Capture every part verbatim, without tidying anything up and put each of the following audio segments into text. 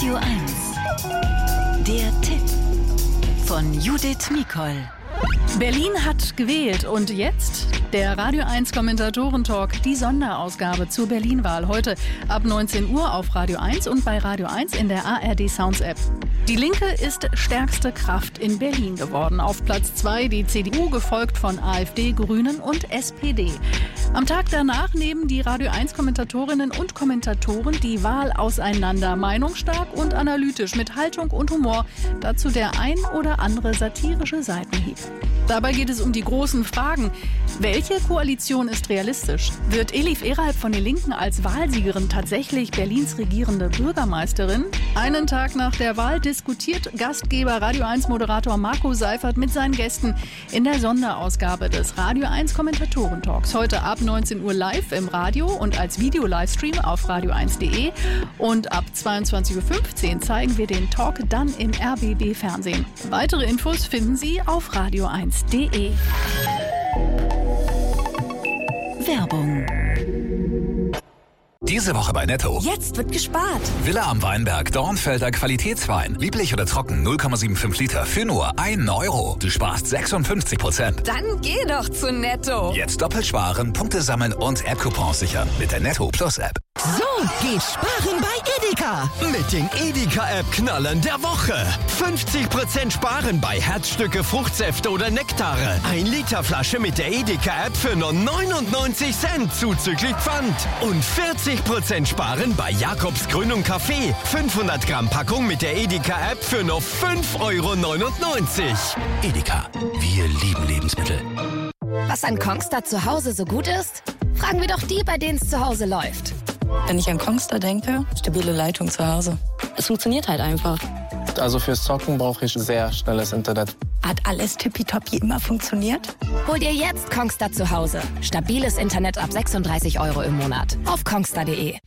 Radio eins. Der Tipp von Judith Mikol. Berlin hat gewählt und jetzt der Radio eins Kommentatoren-Talk, die Sonderausgabe zur Berlin-Wahl. Heute ab neunzehn Uhr auf Radio eins und bei Radio eins in der A R D Sounds App. Die Linke ist stärkste Kraft in Berlin geworden. Auf Platz zwei die C D U, gefolgt von AfD, Grünen und S P D. Am Tag danach nehmen die Radio eins Kommentatorinnen und Kommentatoren die Wahl auseinander. Meinungsstark und analytisch, mit Haltung und Humor. Dazu der ein oder andere satirische Seitenhieb. Dabei geht es um die großen Fragen. Welche Koalition ist realistisch? Wird Elif Eralp von den Linken als Wahlsiegerin tatsächlich Berlins regierende Bürgermeisterin? Einen Tag nach der Wahl diskutiert Gastgeber Radio eins Moderator Marco Seifert mit seinen Gästen in der Sonderausgabe des Radio eins Kommentatoren-Talks. Heute ab neunzehn Uhr live im Radio und als Video-Livestream auf radio eins punkt de. Und ab zweiundzwanzig Uhr fünfzehn zeigen wir den Talk dann im R B B-Fernsehen. Weitere Infos finden Sie auf radio eins punkt de. Werbung. Diese Woche bei Netto. Jetzt wird gespart. Villa am Weinberg, Dornfelder Qualitätswein. Lieblich oder trocken, null Komma fünfundsiebzig Liter für nur einen Euro. Du sparst sechsundfünfzig Prozent. Dann geh doch zu Netto. Jetzt doppelt sparen, Punkte sammeln und App-Coupons sichern mit der Netto Plus App. So geht sparen bei Edeka. Mit den Edeka-App-Knallern der Woche. fünfzig Prozent sparen bei Herzstücke, Fruchtsäfte oder Nektare. ein Liter Flasche mit der Edeka-App für nur neunundneunzig Cent zuzüglich Pfand. Und vierzig Prozent sparen bei Jakobs Grün und Kaffee. fünfhundert Gramm Packung mit der Edeka-App für nur fünf Euro neunundneunzig. Edeka, wir lieben Lebensmittel. Was an Kongstar zu Hause so gut ist? Fragen wir doch die, bei denen es zu Hause läuft. Wenn ich an Kongstar denke, stabile Leitung zu Hause. Es funktioniert halt einfach. Also fürs Zocken brauche ich sehr schnelles Internet. Hat alles tippitoppi immer funktioniert? Hol dir jetzt Kongstar zu Hause. Stabiles Internet ab sechsunddreißig Euro im Monat. Auf kongstar punkt de.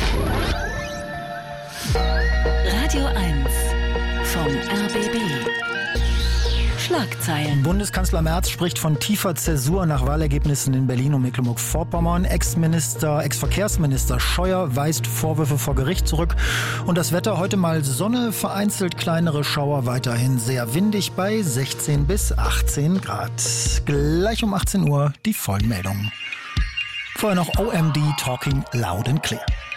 Radio eins vom R B B. Schlagzeilen. Bundeskanzler Merz spricht von tiefer Zäsur nach Wahlergebnissen in Berlin und Mecklenburg-Vorpommern. Ex-Minister, Ex-Verkehrsminister Scheuer weist Vorwürfe vor Gericht zurück. Und das Wetter heute mal Sonne, vereinzelt kleinere Schauer, weiterhin sehr windig bei sechzehn bis achtzehn Grad. Gleich um achtzehn Uhr die vollen Meldungen. Vorher noch O M D Talking Loud and Clear.